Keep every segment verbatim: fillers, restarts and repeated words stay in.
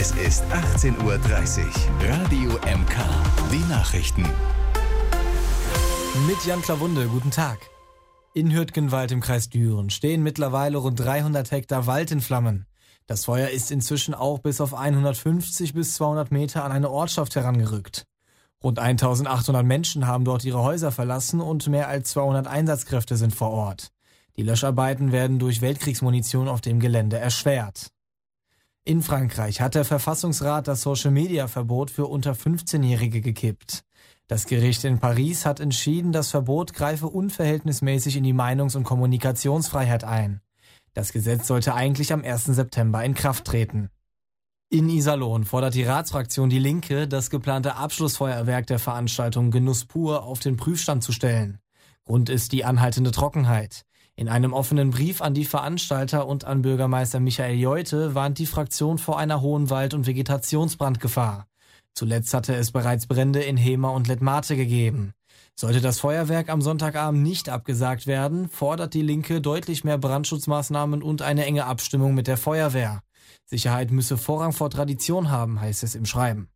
Es ist achtzehn Uhr dreißig. Radio M K. Die Nachrichten. Mit Jan Klawunde, guten Tag. In Hürtgenwald im Kreis Düren stehen mittlerweile rund dreihundert Hektar Wald in Flammen. Das Feuer ist inzwischen auch bis auf hundertfünfzig bis zweihundert Meter an eine Ortschaft herangerückt. Rund eintausendachthundert Menschen haben dort ihre Häuser verlassen und mehr als zweihundert Einsatzkräfte sind vor Ort. Die Löscharbeiten werden durch Weltkriegsmunition auf dem Gelände erschwert. In Frankreich hat der Verfassungsrat das Social-Media-Verbot für unter fünfzehnjährige gekippt. Das Gericht in Paris hat entschieden, das Verbot greife unverhältnismäßig in die Meinungs- und Kommunikationsfreiheit ein. Das Gesetz sollte eigentlich am ersten September in Kraft treten. In Iserlohn fordert die Ratsfraktion Die Linke, das geplante Abschlussfeuerwerk der Veranstaltung Genuss pur auf den Prüfstand zu stellen. Grund ist die anhaltende Trockenheit. In einem offenen Brief an die Veranstalter und an Bürgermeister Michael Jeute warnt die Fraktion vor einer hohen Wald- und Vegetationsbrandgefahr. Zuletzt hatte es bereits Brände in Hemer und Letmathe gegeben. Sollte das Feuerwerk am Sonntagabend nicht abgesagt werden, fordert die Linke deutlich mehr Brandschutzmaßnahmen und eine enge Abstimmung mit der Feuerwehr. Sicherheit müsse Vorrang vor Tradition haben, heißt es im Schreiben.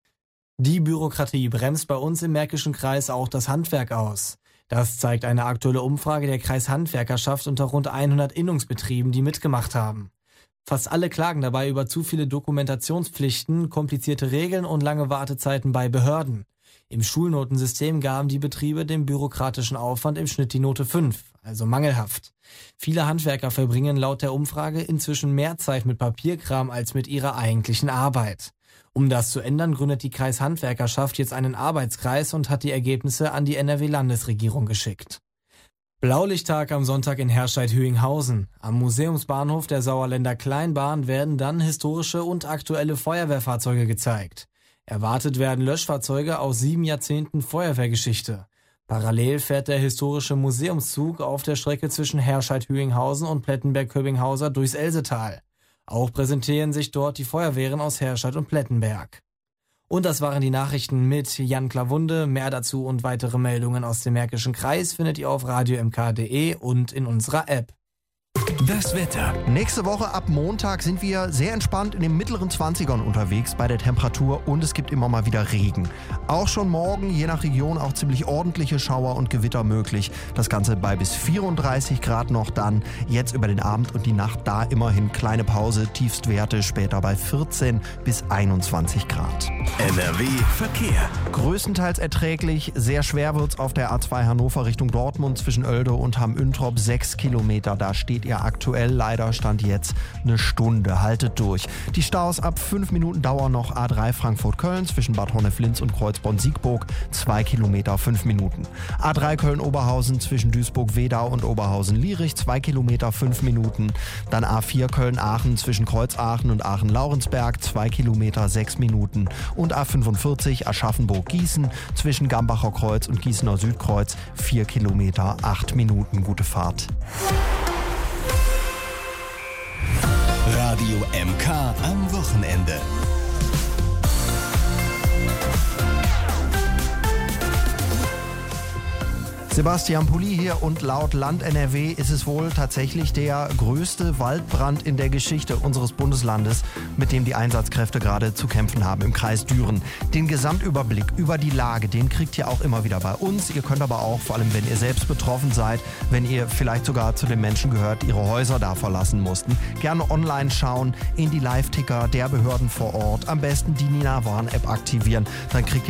Die Bürokratie bremst bei uns im Märkischen Kreis auch das Handwerk aus. Das zeigt eine aktuelle Umfrage der Kreishandwerkerschaft unter rund hundert Innungsbetrieben, die mitgemacht haben. Fast alle klagen dabei über zu viele Dokumentationspflichten, komplizierte Regeln und lange Wartezeiten bei Behörden. Im Schulnotensystem gaben die Betriebe dem bürokratischen Aufwand im Schnitt die Note fünf, also mangelhaft. Viele Handwerker verbringen laut der Umfrage inzwischen mehr Zeit mit Papierkram als mit ihrer eigentlichen Arbeit. Um das zu ändern, gründet die Kreishandwerkerschaft jetzt einen Arbeitskreis und hat die Ergebnisse an die N R W-Landesregierung geschickt. Blaulichttag am Sonntag in Herscheid-Hüinghausen. Am Museumsbahnhof der Sauerländer Kleinbahn werden dann historische und aktuelle Feuerwehrfahrzeuge gezeigt. Erwartet werden Löschfahrzeuge aus sieben Jahrzehnten Feuerwehrgeschichte. Parallel fährt der historische Museumszug auf der Strecke zwischen Herscheid-Hüinghausen und Plettenberg-Köbinghauser durchs Elsetal. Auch präsentieren sich dort die Feuerwehren aus Herscheid und Plettenberg. Und das waren die Nachrichten mit Jan Klawunde. Mehr dazu und weitere Meldungen aus dem Märkischen Kreis findet ihr auf radio m k punkt d e und in unserer App. Das Wetter. Nächste Woche ab Montag sind wir sehr entspannt in den mittleren zwanzigern unterwegs bei der Temperatur und es gibt immer mal wieder Regen. Auch schon morgen, je nach Region, auch ziemlich ordentliche Schauer und Gewitter möglich. Das Ganze bei bis vierunddreißig Grad noch dann. Jetzt über den Abend und die Nacht da immerhin kleine Pause, Tiefstwerte später bei vierzehn bis einundzwanzig Grad. N R W Verkehr. Größtenteils erträglich, sehr schwer wird's auf der A zwei Hannover Richtung Dortmund zwischen Oelde und Hamm-Üntrop, sechs Kilometer. Da steht ihr aktuell, leider stand jetzt eine Stunde. Haltet durch. Die Staus ab fünf Minuten dauern noch. A drei Frankfurt-Köln zwischen Bad Honnef-Linz und Kreuzborn-Siegburg, zwei Kilometer, fünf Minuten. A drei Köln-Oberhausen zwischen Duisburg-Wedau und Oberhausen-Lierich, zwei Kilometer, fünf Minuten. Dann A vier Köln-Aachen zwischen Kreuzaachen und Aachen-Laurensberg, zwei Kilometer, sechs Minuten. Und A fünfundvierzig Aschaffenburg-Gießen zwischen Gambacher Kreuz und Gießener Südkreuz, vier Kilometer, acht Minuten. Gute Fahrt. Radio M K am Wochenende. Sebastian Pulli hier und laut Land N R W ist es wohl tatsächlich der größte Waldbrand in der Geschichte unseres Bundeslandes, mit dem die Einsatzkräfte gerade zu kämpfen haben im Kreis Düren. Den Gesamtüberblick über die Lage, den kriegt ihr auch immer wieder bei uns. Ihr könnt aber auch, vor allem wenn ihr selbst betroffen seid, wenn ihr vielleicht sogar zu den Menschen gehört, die ihre Häuser da verlassen mussten, gerne online schauen, in die Live-Ticker der Behörden vor Ort, am besten die Nina Warn-App aktivieren, dann kriegt ihr